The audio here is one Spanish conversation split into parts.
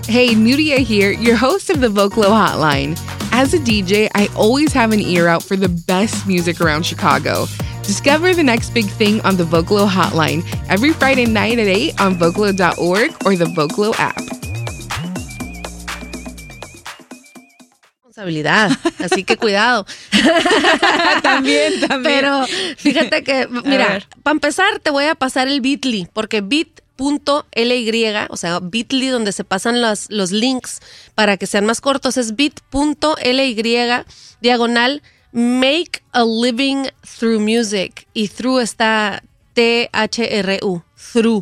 Hey, Nuria here, your host of the Vocalo Hotline. As a DJ, I always have an ear out for the best music around Chicago. Discover the next big thing on the Vocalo Hotline every Friday night at 8 on Vocalo.org or the Vocalo app. Responsabilidad, así que cuidado. También. Pero fíjate que, mira, para empezar te voy a pasar el Bitly, porque bit.ly, o sea, Bitly donde se pasan los links para que sean más cortos, es bit.ly / Make a Living Through Music, y through está THRU, through.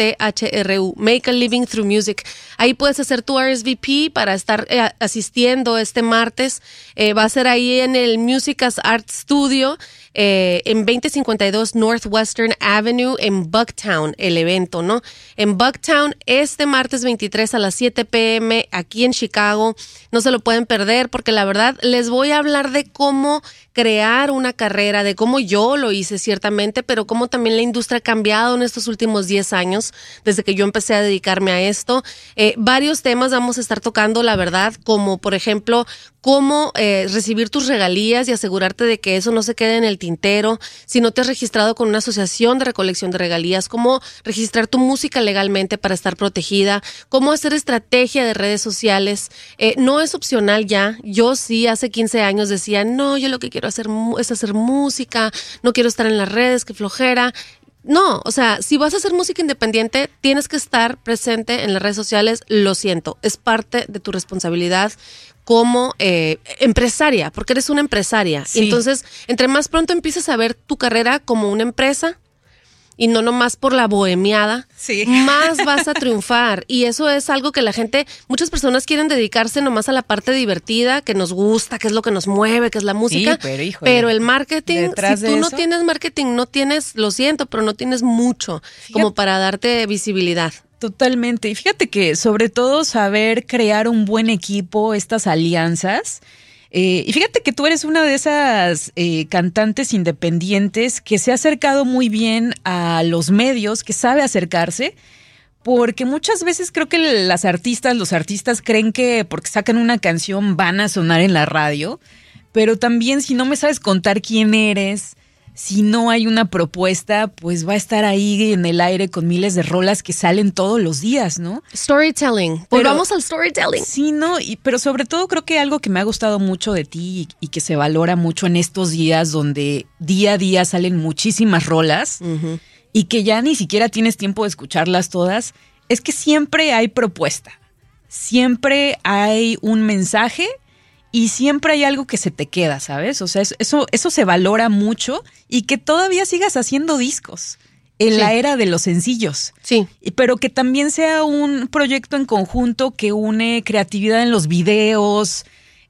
THRU, Make a Living Through Music. Ahí puedes hacer tu RSVP para estar asistiendo este martes. Va a ser ahí en el Musicas Art Studio, en 2052 Northwestern Avenue, en Bucktown, el evento, ¿no? En Bucktown, este martes 23 a las 7 p.m. aquí en Chicago. No se lo pueden perder porque la verdad les voy a hablar de cómo crear una carrera, de cómo yo lo hice ciertamente, pero cómo también la industria ha cambiado en estos últimos 10 años, desde que yo empecé a dedicarme a esto. Varios temas vamos a estar tocando, la verdad, como por ejemplo, cómo recibir tus regalías y asegurarte de que eso no se quede en el tintero. Si no te has registrado con una asociación de recolección de regalías, cómo registrar tu música legalmente para estar protegida, cómo hacer estrategia de redes sociales. No es opcional ya. Yo sí, hace 15 años decía, no, yo lo que quiero hacer es hacer música, no quiero estar en las redes, qué flojera. No, o sea, si vas a hacer música independiente, tienes que estar presente en las redes sociales, lo siento, es parte de tu responsabilidad como empresaria, porque eres una empresaria. Sí. Entonces, entre más pronto empieces a ver tu carrera como una empresa y no nomás por la bohemiada, sí, más vas a triunfar. Y eso es algo que la gente, muchas personas quieren dedicarse nomás a la parte divertida, que nos gusta, que es lo que nos mueve, que es la música. Sí, pero híjole, pero el marketing, detrás si tú de no eso, tienes marketing, no tienes, lo siento, pero no tienes mucho como para darte visibilidad. Totalmente. Y fíjate que sobre todo saber crear un buen equipo, estas alianzas. Y fíjate que tú eres una de esas cantantes independientes que se ha acercado muy bien a los medios, que sabe acercarse, porque muchas veces creo que los artistas creen que porque sacan una canción van a sonar en la radio, pero también si no me sabes contar quién eres, si no hay una propuesta, pues va a estar ahí en el aire con miles de rolas que salen todos los días, ¿no? Storytelling. Volvamos al storytelling. Sí, ¿no? Pero sobre todo creo que algo que me ha gustado mucho de ti y que se valora mucho en estos días donde día a día salen muchísimas rolas y que ya ni siquiera tienes tiempo de escucharlas todas, es que siempre hay propuesta. Siempre hay un mensaje y siempre hay algo que se te queda, ¿sabes? O sea, eso se valora mucho y que todavía sigas haciendo discos en la era de los sencillos. Sí. Pero que también sea un proyecto en conjunto que une creatividad en los videos,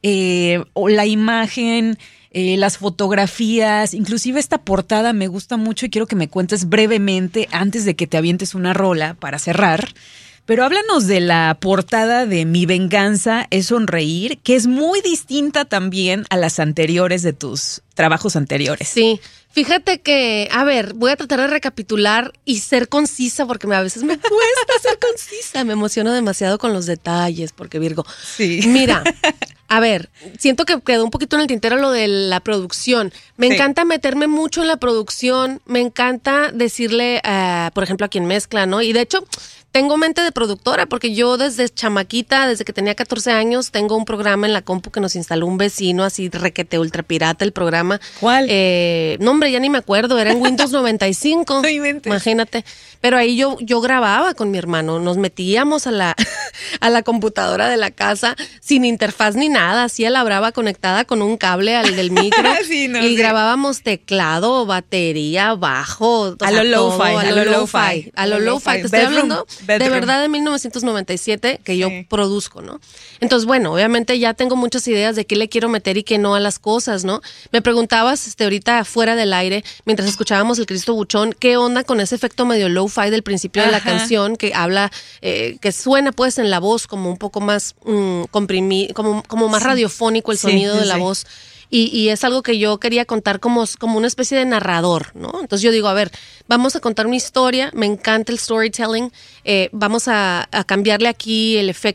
o la imagen, las fotografías, inclusive esta portada me gusta mucho y quiero que me cuentes brevemente antes de que te avientes una rola para cerrar. Pero háblanos de la portada de Mi Venganza es Sonreír, que es muy distinta también a las anteriores de tus trabajos anteriores. Sí, fíjate que, a ver, voy a tratar de recapitular y ser concisa porque a veces me cuesta ser concisa. Me emociono demasiado con los detalles porque Virgo. Sí. Mira, a ver, siento que quedó un poquito en el tintero lo de la producción. Me encanta meterme mucho en la producción, me encanta decirle, por ejemplo, a quien mezcla, ¿no? Y de hecho, tengo mente de productora porque yo desde chamaquita, desde que tenía 14 años, tengo un programa en la compu que nos instaló un vecino, así requete ultra pirata el programa. ¿Cuál? No, hombre, ya ni me acuerdo, era en Windows 95. No inventes. Imagínate. Pero ahí yo grababa con mi hermano, nos metíamos a la computadora de la casa sin interfaz ni nada, así a la brava conectada con un cable al del micro. Sí, no, y sí. grabábamos teclado, batería, bajo, A lo lo-fi, a lo lo-fi. Te estoy hablando de verdad de 1997 que yo produzco, ¿no? Entonces, bueno, obviamente ya tengo muchas ideas de qué le quiero meter y qué no a las cosas, ¿no? Me preguntabas ahorita fuera del aire, mientras escuchábamos el Cristo Buchón, ¿qué onda con ese efecto medio lo-fi del principio de la canción que habla, que suena pues en la voz como un poco más comprimido, como más radiofónico el sonido de la voz? Y es algo que yo quería contar como una especie de narrador, ¿no? Entonces yo digo, a ver, vamos a contar una historia, me encanta el storytelling, vamos a cambiarle aquí el efecto